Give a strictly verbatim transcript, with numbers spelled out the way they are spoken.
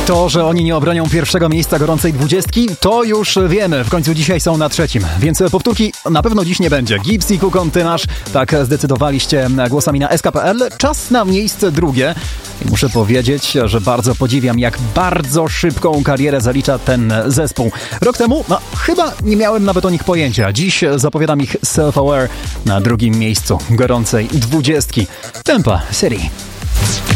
To, że oni nie obronią pierwszego miejsca gorącej dwudziestki, to już wiemy. W końcu dzisiaj są na trzecim, więc powtórki na pewno dziś nie będzie. Gibbs i Kukon, ty nasz, tak zdecydowaliście głosami na S K kropka P L. Czas na miejsce drugie. I muszę powiedzieć, że bardzo podziwiam, jak bardzo szybką karierę zalicza ten zespół. Rok temu, no chyba nie miałem nawet o nich pojęcia. Dziś zapowiadam ich Self-Aware na drugim miejscu gorącej dwudziestki. Tempa City.